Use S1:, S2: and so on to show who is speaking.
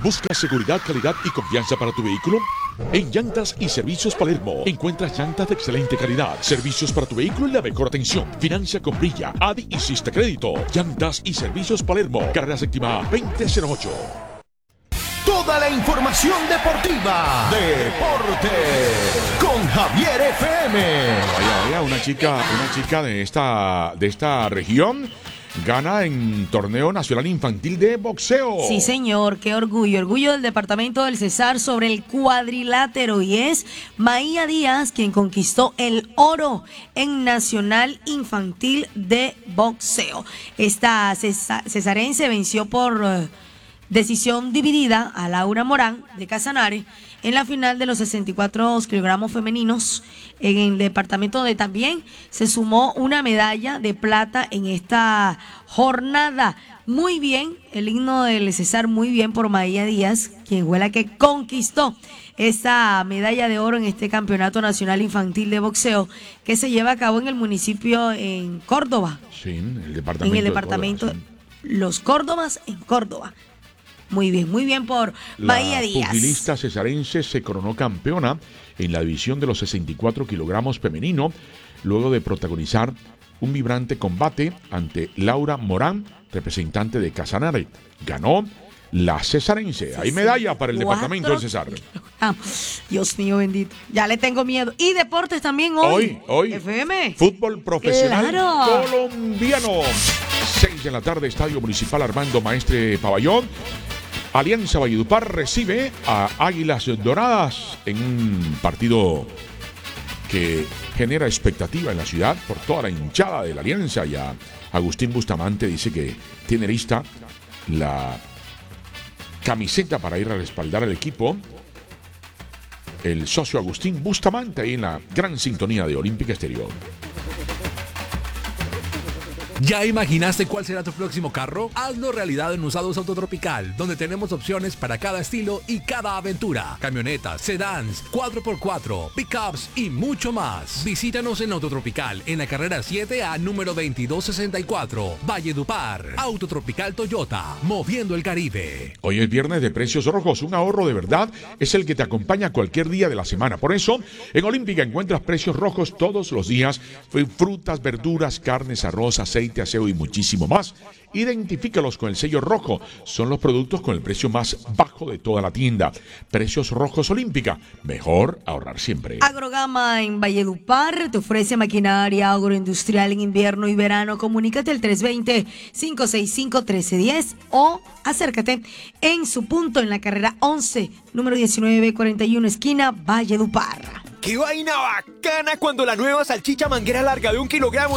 S1: ¿Buscas seguridad, calidad y confianza para tu vehículo? En Llantas y Servicios Palermo encuentras llantas de excelente calidad, servicios para tu vehículo y la mejor atención. Financia con Brilla, ADI y Sista Crédito. Llantas y Servicios Palermo, carrera séptima 2008.
S2: Toda la información deportiva. Deporte con Javier FM.
S1: Vaya, una chica de esta región gana en torneo nacional infantil de boxeo.
S3: Sí, señor, qué orgullo del departamento del Cesar sobre el cuadrilátero, y es Maía Díaz quien conquistó el oro en nacional infantil de boxeo. Esta cesarense venció por decisión dividida a Laura Morán de Casanare en la final de los 64 kilogramos femeninos en el departamento, donde también se sumó una medalla de plata en esta jornada. Muy bien, el himno del Cesar, muy bien por Maía Díaz, quien fue la que conquistó esta medalla de oro en este campeonato nacional infantil de boxeo que se lleva a cabo en el municipio en Córdoba.
S1: Sí, en el departamento.
S3: En el departamento
S1: de Córdoba, sí.
S3: Los Córdobas en Córdoba. Muy bien por Maía Díaz.
S1: La pugilista cesarense se coronó campeona en la división de los 64 kilogramos femenino, luego de protagonizar un vibrante combate ante Laura Morán, representante de Casanare. Ganó la cesarense. Hay medalla para el departamento del Cesar.
S3: Dios mío bendito. Ya le tengo miedo. Y deportes también hoy. FM.
S1: Fútbol profesional
S3: Claro.
S1: colombiano. 6 de la tarde, Estadio Municipal Armando Maestre Pabellón. Alianza Valledupar recibe a Águilas Doradas en un partido que genera expectativa en la ciudad por toda la hinchada de la Alianza. Ya Agustín Bustamante dice que tiene lista la camiseta para ir a respaldar al equipo. El socio Agustín Bustamante ahí en la gran sintonía de Olímpica Exterior.
S4: ¿Ya imaginaste cuál será tu próximo carro? Hazlo realidad en Usados Autotropical, donde tenemos opciones para cada estilo y cada aventura. Camionetas, sedans, 4x4, pickups y mucho más. Visítanos en Autotropical, en la carrera 7A número 2264, Valledupar. Autotropical Toyota, moviendo el Caribe.
S1: Hoy es viernes de precios rojos. Un ahorro de verdad es el que te acompaña cualquier día de la semana. Por eso, en Olímpica encuentras precios rojos todos los días. Frutas, verduras, carnes, arroz, aceite, aseo y muchísimo más. Identifícalos con el sello rojo. Son los productos con el precio más bajo de toda la tienda. Precios rojos Olímpica. Mejor ahorrar siempre.
S3: Agrogama en Valledupar te ofrece maquinaria agroindustrial en invierno y verano. Comunícate al 320-565-1310 o acércate en su punto en la carrera 11, número 1941, esquina Valledupar.
S5: ¡Qué vaina bacana cuando la nueva salchicha manguera larga de 1 kilogramo